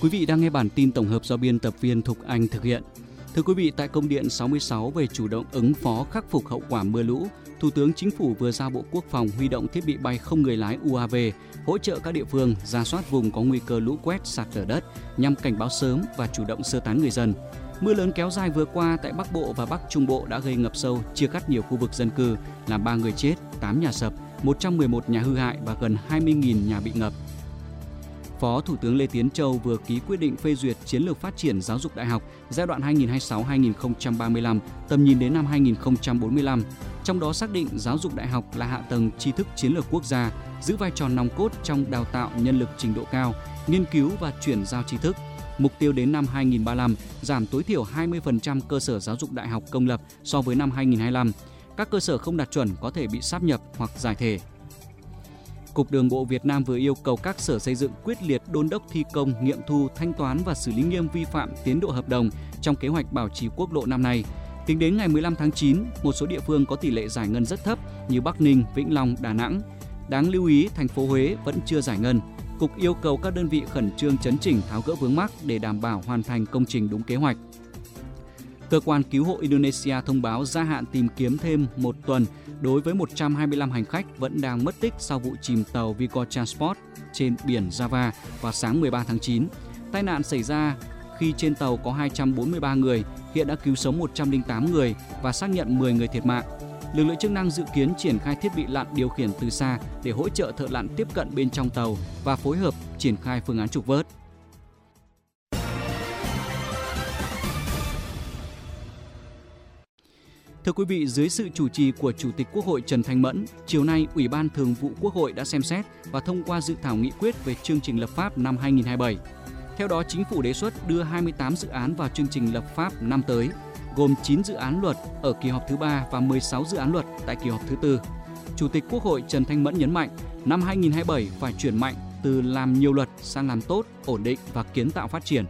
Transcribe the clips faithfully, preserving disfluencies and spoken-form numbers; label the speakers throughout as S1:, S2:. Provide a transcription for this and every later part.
S1: Quý vị đang nghe bản tin tổng hợp do biên tập viên Thục Anh thực hiện. Thưa quý vị, tại công điện sáu mươi sáu về chủ động ứng phó khắc phục hậu quả mưa lũ, Thủ tướng Chính phủ vừa giao Bộ Quốc phòng huy động thiết bị bay không người lái u a vê hỗ trợ các địa phương rà soát vùng có nguy cơ lũ quét, sạt lở đất nhằm cảnh báo sớm và chủ động sơ tán người dân. Mưa lớn kéo dài vừa qua tại Bắc Bộ và Bắc Trung Bộ đã gây ngập sâu, chia cắt nhiều khu vực dân cư, làm ba người chết, tám nhà sập, một trăm mười một nhà hư hại và gần hai mươi nghìn nhà bị ngập. Phó Thủ tướng Lê Tiến Châu vừa ký quyết định phê duyệt chiến lược phát triển giáo dục đại học giai đoạn hai nghìn không trăm hai mươi sáu đến hai nghìn không trăm ba mươi lăm, tầm nhìn đến năm hai nghìn không trăm bốn mươi lăm. Trong đó xác định giáo dục đại học là hạ tầng tri thức chiến lược quốc gia, giữ vai trò nòng cốt trong đào tạo nhân lực trình độ cao, nghiên cứu và chuyển giao tri thức. Mục tiêu đến năm hai nghìn không trăm ba mươi lăm, giảm tối thiểu hai mươi phần trăm cơ sở giáo dục đại học công lập so với năm hai nghìn không trăm hai mươi lăm. Các cơ sở không đạt chuẩn có thể bị sáp nhập hoặc giải thể. Cục Đường bộ Việt Nam vừa yêu cầu các sở xây dựng quyết liệt đôn đốc thi công, nghiệm thu, thanh toán và xử lý nghiêm vi phạm tiến độ hợp đồng trong kế hoạch bảo trì quốc lộ năm nay. Tính đến ngày mười lăm tháng chín, một số địa phương có tỷ lệ giải ngân rất thấp như Bắc Ninh, Vĩnh Long, Đà Nẵng. Đáng lưu ý, thành phố Huế vẫn chưa giải ngân. Cục yêu cầu các đơn vị khẩn trương chấn chỉnh tháo gỡ vướng mắc để đảm bảo hoàn thành công trình đúng kế hoạch. Cơ quan cứu hộ Indonesia thông báo gia hạn tìm kiếm thêm một tuần đối với một trăm hai mươi lăm hành khách vẫn đang mất tích sau vụ chìm tàu Vigo Transport trên biển Java vào sáng mười ba tháng chín. Tai nạn xảy ra khi trên tàu có hai trăm bốn mươi ba người, hiện đã cứu sống một trăm lẻ tám người và xác nhận mười người thiệt mạng. Lực lượng chức năng dự kiến triển khai thiết bị lặn điều khiển từ xa để hỗ trợ thợ lặn tiếp cận bên trong tàu và phối hợp triển khai phương án trục vớt. Thưa quý vị, dưới sự chủ trì của Chủ tịch Quốc hội Trần Thanh Mẫn, chiều nay Ủy ban Thường vụ Quốc hội đã xem xét và thông qua dự thảo nghị quyết về chương trình lập pháp năm hai nghìn không trăm hai mươi bảy. Theo đó, Chính phủ đề xuất đưa hai mươi tám dự án vào chương trình lập pháp năm tới, gồm chín dự án luật ở kỳ họp thứ ba và mười sáu dự án luật tại kỳ họp thứ tư. Chủ tịch Quốc hội Trần Thanh Mẫn nhấn mạnh, năm hai nghìn không trăm hai mươi bảy phải chuyển mạnh từ làm nhiều luật sang làm tốt, ổn định và kiến tạo phát triển.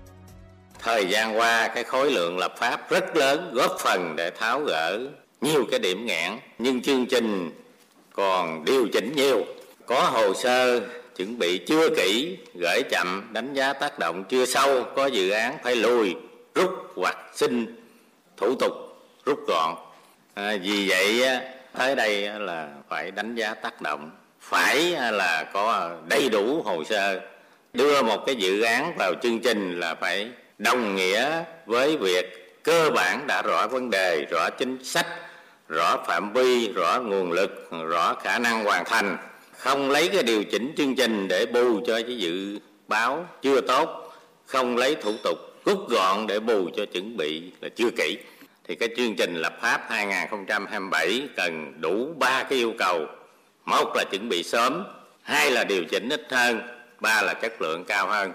S2: Thời gian qua, cái khối lượng lập pháp rất lớn, góp phần để tháo gỡ nhiều cái điểm nghẽn, nhưng chương trình còn điều chỉnh nhiều. Có hồ sơ chuẩn bị chưa kỹ, gửi chậm, đánh giá tác động chưa sâu, có dự án phải lùi, rút hoặc xin thủ tục rút gọn. À, vì vậy, tới đây là phải đánh giá tác động, phải là có đầy đủ hồ sơ. Đưa một cái dự án vào chương trình là phải đồng nghĩa với việc cơ bản đã rõ vấn đề, rõ chính sách, rõ phạm vi, rõ nguồn lực, rõ khả năng hoàn thành. Không lấy cái điều chỉnh chương trình để bù cho cái dự báo chưa tốt, không lấy thủ tục rút gọn để bù cho chuẩn bị là chưa kỹ. Thì cái chương trình lập pháp hai nghìn không trăm hai mươi bảy cần đủ ba cái yêu cầu. Một là chuẩn bị sớm, hai là điều chỉnh ít hơn, ba là chất lượng cao hơn.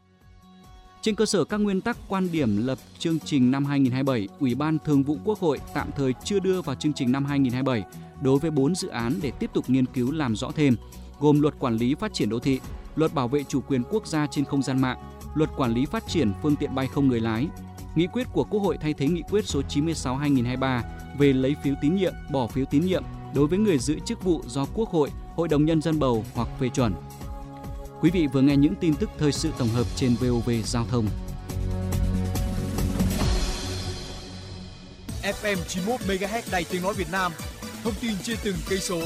S1: Trên cơ sở các nguyên tắc quan điểm lập chương trình năm hai nghìn không trăm hai mươi bảy, Ủy ban Thường vụ Quốc hội tạm thời chưa đưa vào chương trình năm hai nghìn không trăm hai mươi bảy đối với bốn dự án để tiếp tục nghiên cứu làm rõ thêm, gồm Luật Quản lý Phát triển Đô thị, Luật Bảo vệ Chủ quyền Quốc gia trên không gian mạng, Luật Quản lý Phát triển Phương tiện bay không người lái. Nghị quyết của Quốc hội thay thế Nghị quyết số chín mươi sáu trên hai nghìn không trăm hai mươi ba về lấy phiếu tín nhiệm, bỏ phiếu tín nhiệm đối với người giữ chức vụ do Quốc hội, Hội đồng Nhân dân bầu hoặc phê chuẩn. Quý vị vừa nghe những tin tức thời sự tổng hợp trên vê o vê Giao thông.
S3: ép em chín mươi mốt mê ga héc Đài Tiếng nói Việt Nam. Thông tin trên từng cây số.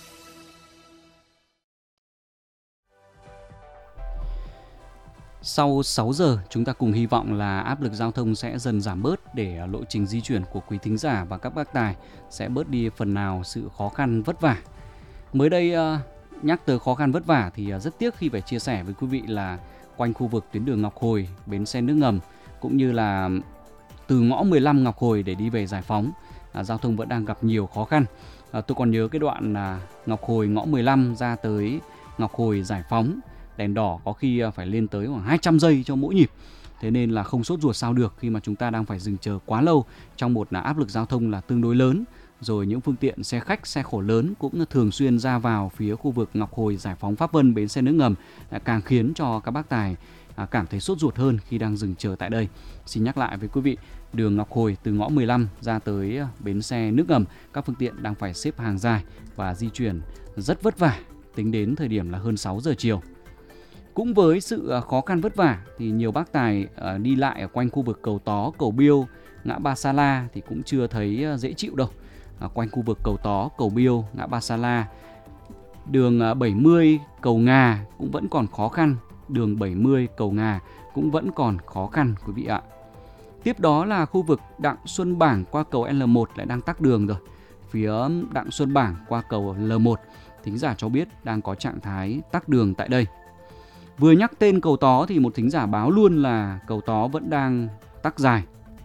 S1: Sau sáu giờ, chúng ta cùng hy vọng là áp lực giao thông sẽ dần giảm bớt để lộ trình di chuyển của quý thính giả và các bác tài sẽ bớt đi phần nào sự khó khăn vất vả. Mới đây, nhắc tới khó khăn vất vả thì rất tiếc khi phải chia sẻ với quý vị là quanh khu vực tuyến đường Ngọc Hồi, bến xe nước ngầm cũng như là từ ngõ mười lăm Ngọc Hồi để đi về Giải Phóng, à, giao thông vẫn đang gặp nhiều khó khăn. À, tôi còn nhớ cái đoạn à, Ngọc Hồi ngõ mười lăm ra tới Ngọc Hồi Giải Phóng, đèn đỏ có khi phải lên tới khoảng hai trăm giây cho mỗi nhịp. Thế nên là không sốt ruột sao được khi mà chúng ta đang phải dừng chờ quá lâu trong một là áp lực giao thông là tương đối lớn. Rồi những phương tiện xe khách, xe khổ lớn cũng thường xuyên ra vào phía khu vực Ngọc Hồi, Giải Phóng, Pháp Vân, bến xe nước ngầm, càng khiến cho các bác tài cảm thấy sốt ruột hơn khi đang dừng chờ tại đây. Xin nhắc lại với quý vị, đường Ngọc Hồi từ ngõ mười lăm ra tới bến xe nước ngầm, các phương tiện đang phải xếp hàng dài và di chuyển rất vất vả tính đến thời điểm là hơn sáu giờ chiều. Cũng với sự khó khăn vất vả thì nhiều bác tài đi lại ở quanh khu vực cầu Tó, cầu Biêu, ngã ba Sa La thì cũng chưa thấy dễ chịu đâu. Ở quanh khu vực cầu Tó, cầu Biêu, ngã ba Sa La, đường bảy mươi cầu Ngà cũng vẫn còn khó khăn, đường bảy mươi cầu Ngà cũng vẫn còn khó khăn quý vị ạ. Tiếp đó là khu vực Đặng Xuân Bảng qua cầu L một lại đang tắc đường rồi. Phía Đặng Xuân Bảng qua cầu L một, thính giả cho biết đang có trạng thái tắc đường tại đây. Vừa nhắc tên cầu Tó thì một thính giả báo luôn là cầu Tó vẫn đang tắc dài.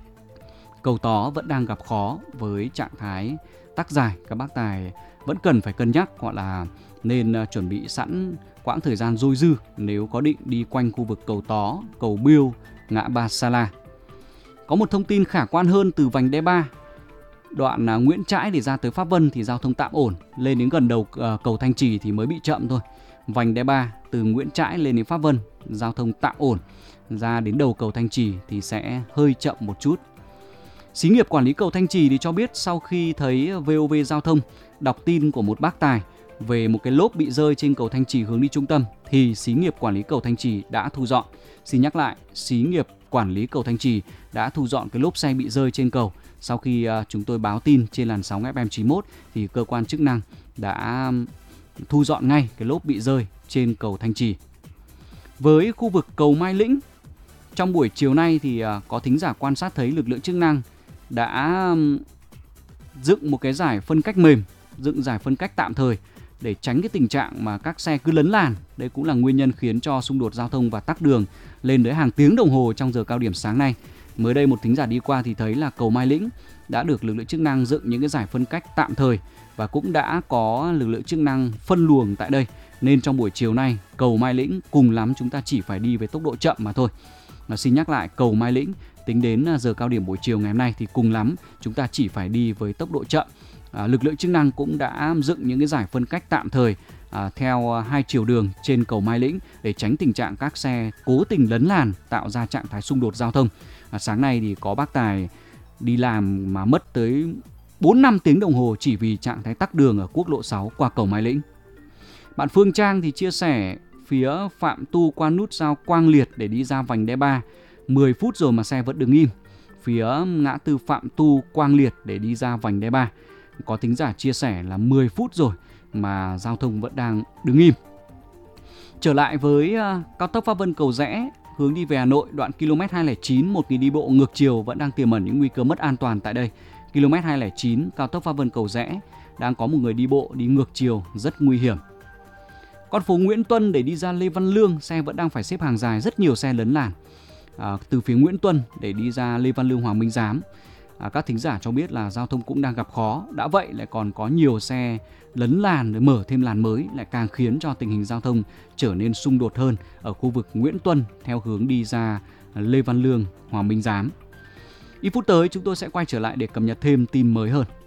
S1: Cầu Tó vẫn đang gặp khó với trạng thái tắc dài. Các bác tài vẫn cần phải cân nhắc hoặc là nên chuẩn bị sẵn quãng thời gian dôi dư nếu có định đi quanh khu vực cầu Tó, cầu Biêu, ngã ba Sa La. Có một thông tin khả quan hơn từ vành đai ba. Đoạn Nguyễn Trãi để ra tới Pháp Vân thì giao thông tạm ổn, lên đến gần đầu cầu Thanh Trì thì mới bị chậm thôi. Vành đai ba từ Nguyễn Trãi lên đến Pháp Vân giao thông tạm ổn, ra đến đầu cầu Thanh Trì thì sẽ hơi chậm một chút. Xí nghiệp quản lý cầu Thanh Trì thì cho biết sau khi thấy vê o vê Giao thông đọc tin của một bác tài về một cái lốp bị rơi trên cầu Thanh Trì hướng đi trung tâm thì xí nghiệp quản lý cầu Thanh Trì đã thu dọn. Xin nhắc lại, xí nghiệp quản lý cầu Thanh Trì đã thu dọn cái lốp xe bị rơi trên cầu. Sau khi uh, chúng tôi báo tin trên làn sóng ép em chín mươi mốt thì cơ quan chức năng đã thu dọn ngay cái lốp bị rơi trên cầu Thanh Trì. Với khu vực cầu Mai Lĩnh, trong buổi chiều nay thì uh, có thính giả quan sát thấy lực lượng chức năng đã um, dựng một cái giải phân cách mềm, dựng giải phân cách tạm thời để tránh cái tình trạng mà các xe cứ lấn làn. Đây cũng là nguyên nhân khiến cho xung đột giao thông và tắc đường lên đến hàng tiếng đồng hồ trong giờ cao điểm sáng nay. Mới đây một thính giả đi qua thì thấy là cầu Mai Lĩnh đã được lực lượng chức năng dựng những cái giải phân cách tạm thời và cũng đã có lực lượng chức năng phân luồng tại đây. Nên trong buổi chiều nay cầu Mai Lĩnh cùng lắm chúng ta chỉ phải đi với tốc độ chậm mà thôi. Và xin nhắc lại, cầu Mai Lĩnh tính đến giờ cao điểm buổi chiều ngày hôm nay thì cùng lắm chúng ta chỉ phải đi với tốc độ chậm. À, lực lượng chức năng cũng đã dựng những cái giải phân cách tạm thời à, theo hai chiều đường trên cầu Mai Lĩnh để tránh tình trạng các xe cố tình lấn làn tạo ra trạng thái xung đột giao thông. À, sáng nay thì có bác tài đi làm mà mất tới bốn năm tiếng đồng hồ chỉ vì trạng thái tắc đường ở quốc lộ sáu qua cầu Mai Lĩnh. Bạn Phương Trang thì chia sẻ phía Phạm Tu qua nút giao Quang Liệt để đi ra vành đai ba mười phút rồi mà xe vẫn đứng im. Phía ngã tư Phạm Tu Quang Liệt để đi ra vành đai ba có thính giả chia sẻ là mười phút rồi mà giao thông vẫn đang đứng im. Trở lại với uh, cao tốc Pháp Vân Cầu Giẽ hướng đi về Hà Nội, đoạn ki lô mét hai không chín, một người đi bộ ngược chiều vẫn đang tiềm ẩn những nguy cơ mất an toàn tại đây. ki lô mét hai không chín cao tốc Pháp Vân Cầu Giẽ đang có một người đi bộ đi ngược chiều rất nguy hiểm. Con phố Nguyễn Tuân để đi ra Lê Văn Lương, xe vẫn đang phải xếp hàng dài, rất nhiều xe lấn làn. À, từ phía Nguyễn Tuân để đi ra Lê Văn Lương Hoàng Minh Giám, à, các thính giả cho biết là giao thông cũng đang gặp khó. Đã vậy lại còn có nhiều xe lấn làn để mở thêm làn mới, lại càng khiến cho tình hình giao thông trở nên xung đột hơn ở khu vực Nguyễn Tuân theo hướng đi ra Lê Văn Lương Hoàng Minh Giám. Ít phút tới chúng tôi sẽ quay trở lại để cập nhật thêm tin mới hơn.